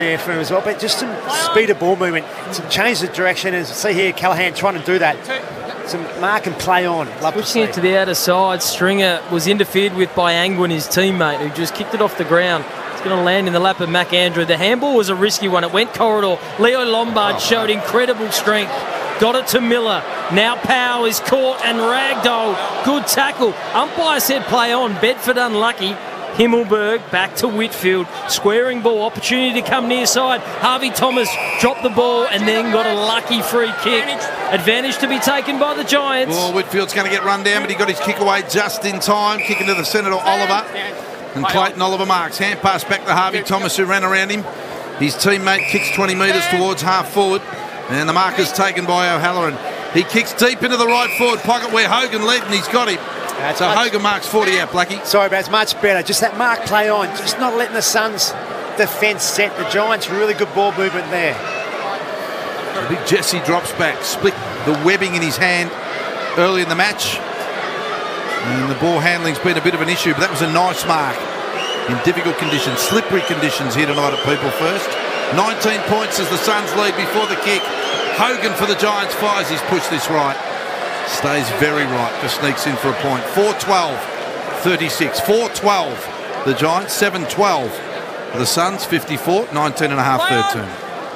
Yeah, for him as well, but just some speed of ball movement, some change of direction, and see here Callaghan trying to do that. Some mark and play on. Love pushing it to the outer side. Stringer was interfered with by Angwin, his teammate, who just kicked it off the ground. It's going to land in the lap of McAndrew. The handball was a risky one. It went corridor. Leo Lombard showed incredible strength. Got it to Miller. Now Powell is caught and ragdolled. Good tackle. Umpire said play on. Bedford unlucky. Himmelberg back to Whitfield. Squaring ball. Opportunity to come near side. Harvey Thomas dropped the ball and then got a lucky free kick. Advantage to be taken by the Giants. Well, Whitfield's going to get run down, but he got his kick away just in time. Kicking to the centre to Oliver. And Clayton Oliver marks. Hand pass back to Harvey Thomas, who ran around him. His teammate kicks 20 metres towards half forward. And the mark is taken by O'Halloran. He kicks deep into the right forward pocket where Hogan led, and he's got him. So Hogan marks 40 out, Blackie. Sorry, but it's much better. Just that mark play on. Just not letting the Suns defence set. The Giants, really good ball movement there. So big Jesse drops back. Split the webbing in his hand early in the match. And the ball handling's been a bit of an issue, but that was a nice mark in difficult conditions, slippery conditions here tonight at People First. 19 points as the Suns lead before the kick. Hogan for the Giants fires his push this right. Stays very right, just sneaks in for a point. 4-12, 36. 4-12, the Giants. 7-12 for the Suns. 54, 19.5, 13.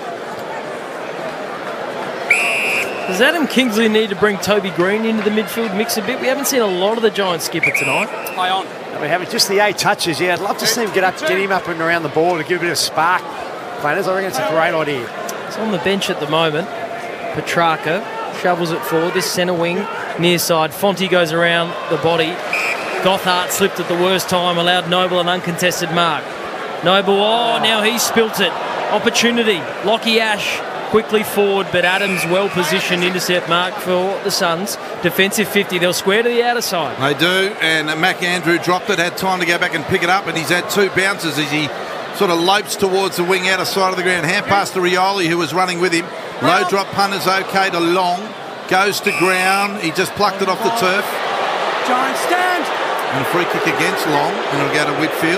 Does Adam Kingsley need to bring Toby Green into the midfield mix a bit? We haven't seen a lot of the Giants skipper tonight. Play on. We haven't, just the 8 touches. Yeah, I'd love to see him get him up and around the ball to give a bit of spark. Players, I reckon it's a great idea. It's on the bench at the moment. Petrarca shovels it forward. This centre wing, near side. Fonte goes around the body. Gothard slipped at the worst time, allowed Noble an uncontested mark. Noble, now he spilt it. Opportunity. Lockie Ash quickly forward, but Adams well positioned intercept mark for the Suns. Defensive 50. They'll square to the outer side. They do, and McAndrew dropped it, had time to go back and pick it up, and he's had 2 bounces as he sort of lopes towards the wing outer side of the ground. Hand pass to Rioli, who was running with him. Low drop punt is okay to Long. Goes to ground. He just plucked it off the turf. Giants stand. And a free kick against Long, and it'll go to Whitfield.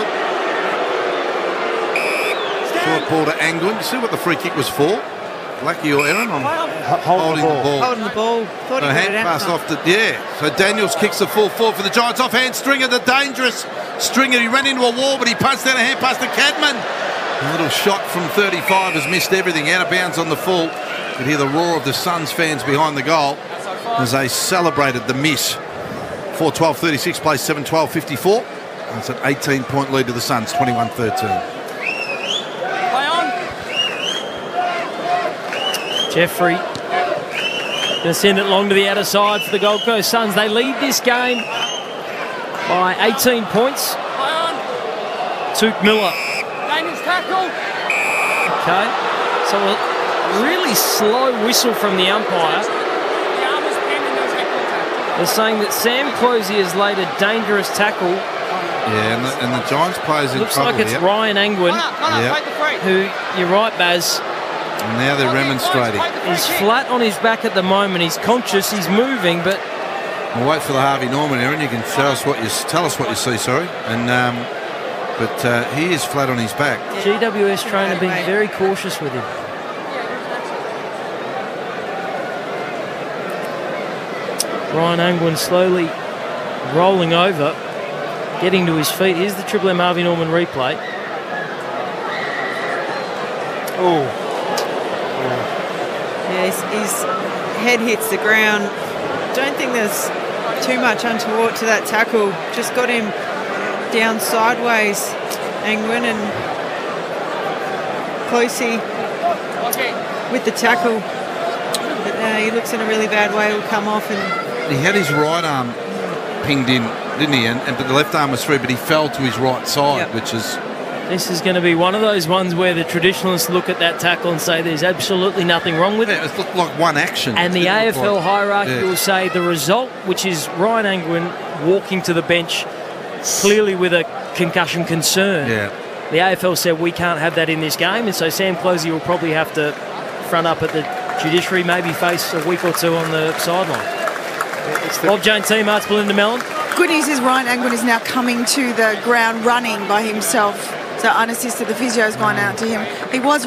Short ball to Angwin. See what the free kick was for? Lucky or Aaron on holding the ball. Holding the ball. Thought he hand pass off the So Daniels kicks the full forward for the Giants. Offhand Stringer, the dangerous Stringer. He ran into a wall, but he punched down a hand pass to Cadman. A little shot from 35 has missed everything. Out of bounds on the full. You could hear the roar of the Suns fans behind the goal as they celebrated the miss. 4-12-36 plays 7-12, 54. That's an 18-point lead to the Suns, 21-13. Jeffrey going to send it long to the outer side for the Gold Coast Suns. They lead this game by 18 points. Took Miller. Okay, so a really slow whistle from the umpire. They're saying that Sam Closey has laid a dangerous tackle. Yeah, and the Giants players in Looks trouble. Looks like it's Ryan Angwin, who, you're right, Baz. And now they're remonstrating. He's flat on his back at the moment. He's conscious. He's moving, but we'll wait for the Harvey Norman, Aaron. You can tell us what you see. Sorry, and but he is flat on his back. GWS trainer being very cautious with him. Ryan Angwin slowly rolling over, getting to his feet. Here's the Triple M Harvey Norman replay. Yeah, his head hits the ground. Don't think there's too much untoward to that tackle. Just got him down sideways. Angwin and Closey with the tackle. But he looks in a really bad way. He'll come off and... He had his right arm pinged in, didn't he? And the left arm was through, but he fell to his right side, which is... This is going to be one of those ones where the traditionalists look at that tackle and say there's absolutely nothing wrong with it. It looked like one action. And the AFL hierarchy will say the result, which is Ryan Angwin walking to the bench clearly with a concussion concern. Yeah. The AFL said we can't have that in this game, and so Sam Closey will probably have to front up at the judiciary, maybe face a week or two on the sideline. Bob Jane team, Arts Belinda Mellon. Good news is Ryan Angwin is now coming to the ground running by himself. So unassisted, the physio's gone out to him. He was